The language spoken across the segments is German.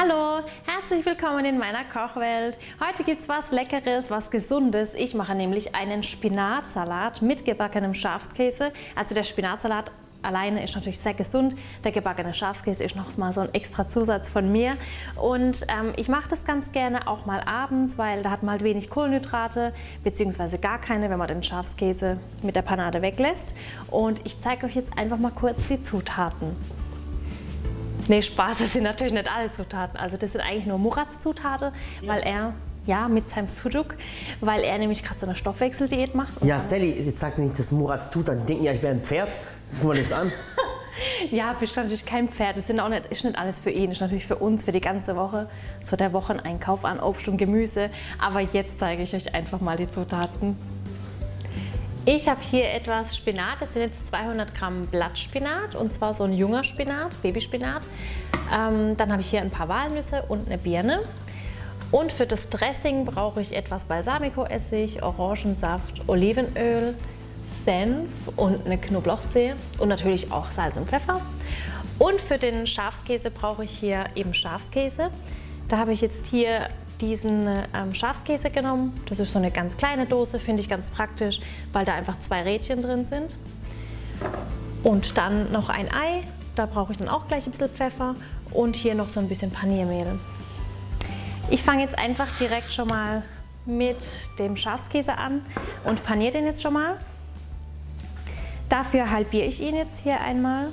Hallo, herzlich willkommen in meiner Kochwelt. Heute gibt es was Leckeres, was Gesundes. Ich mache nämlich einen Spinatsalat mit gebackenem Schafskäse. Also der Spinatsalat alleine ist natürlich sehr gesund. Der gebackene Schafskäse ist noch mal so ein extra Zusatz von mir. Und ich mache das ganz gerne auch mal abends, weil da hat man halt wenig Kohlenhydrate, beziehungsweise gar keine, wenn man den Schafskäse mit der Panade weglässt. Und ich zeige euch jetzt einfach mal kurz die Zutaten. Nee, Spaß, das sind natürlich nicht alle Zutaten. Also das sind eigentlich nur Murats Zutaten, weil er, ja, mit seinem Sujuk, weil er nämlich gerade so eine Stoffwechseldiät macht. Ja, Sally, jetzt sagt nicht, das Murats Zutaten. Die denken ja, ich wäre ein Pferd. Guck mal das an. Ja, bist natürlich kein Pferd. Das sind auch nicht, ist nicht alles für ihn. Das ist natürlich für uns, für die ganze Woche. So der Wocheneinkauf an Obst und Gemüse. Aber jetzt zeige ich euch einfach mal die Zutaten. Ich habe hier etwas Spinat, das sind jetzt 200 Gramm Blattspinat und zwar so ein junger Spinat, Babyspinat. Dann habe ich hier ein paar Walnüsse und eine Birne. Und für das Dressing brauche ich etwas Balsamico-Essig, Orangensaft, Olivenöl, Senf und eine Knoblauchzehe und natürlich auch Salz und Pfeffer. Und für den Schafskäse brauche ich hier eben Schafskäse. Da habe ich jetzt hier diesen Schafskäse genommen. Das ist so eine ganz kleine Dose, finde ich ganz praktisch, weil da einfach 2 Rädchen drin sind. Und dann noch ein Ei, da brauche ich dann auch gleich ein bisschen Pfeffer und hier noch so ein bisschen Paniermehl. Ich fange jetzt einfach direkt schon mal mit dem Schafskäse an und paniere den jetzt schon mal. Dafür halbiere ich ihn jetzt hier einmal.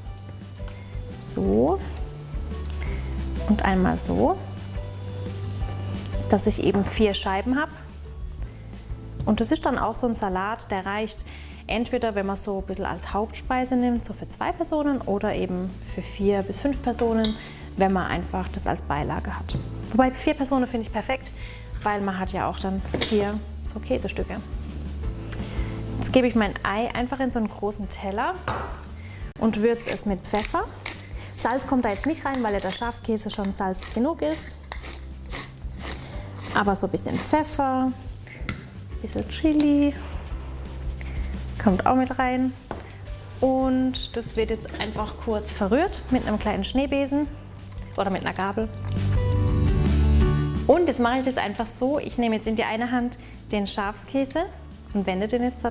So. Und einmal so, dass ich eben 4 Scheiben habe. Und das ist dann auch so ein Salat, der reicht entweder, wenn man so ein bisschen als Hauptspeise nimmt, so für 2 Personen oder eben für 4 bis 5 Personen, wenn man einfach das als Beilage hat. Wobei 4 Personen finde ich perfekt, weil man hat ja auch dann 4 so Käsestücke. Jetzt gebe ich mein Ei einfach in so einen großen Teller und würze es mit Pfeffer. Salz kommt da jetzt nicht rein, weil ja der Schafskäse schon salzig genug ist. Aber so ein bisschen Pfeffer, ein bisschen Chili kommt auch mit rein. Und das wird jetzt einfach kurz verrührt mit einem kleinen Schneebesen oder mit einer Gabel. Und jetzt mache ich das einfach so, ich nehme jetzt in die eine Hand den Schafskäse und wende den jetzt da